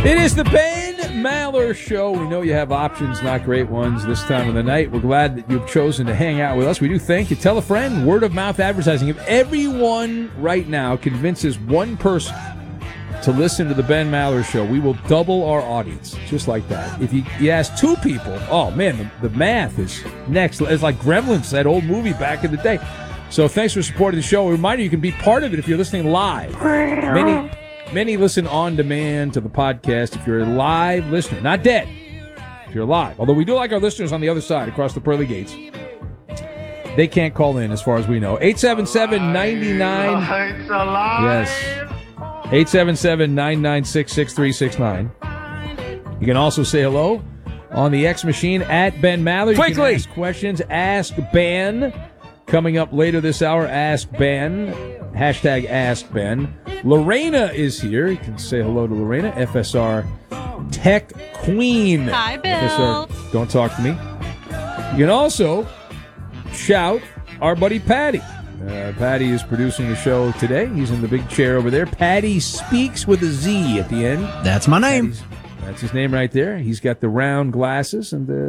It is the Ben Maller Show. We know you have options, not great ones, this time of the night. We're glad that you've chosen to hang out with us. We do thank you. Tell a friend. Word of mouth advertising. If everyone right now convinces one person to listen to the Ben Maller Show, we will double our audience, just like that. If you ask two people, oh, man, the math is next. It's like Gremlins, that old movie back in the day. So thanks for supporting the show. A reminder, you can be part of it if you're listening live. Many listen on demand to the podcast if you're a live listener, not dead, if you're live. Although we do like our listeners on the other side, across the pearly gates. They can't call in as far as we know. 877-99. Yes. 877-996-6369. You can also say hello on the X machine at Ben Maller. You can ask questions. Ask Ben. Coming up later this hour, Ask Ben. Hashtag Ask Ben. Lorena is here. You can say hello to Lorena, FSR Tech Queen. Hi, Bill. FSR, don't talk to me. You can also shout our buddy Patty. Patty is producing the show today. He's in the big chair over there. Patty Speaks with a Z at the end. That's my name. That's his name right there. He's got the round glasses and the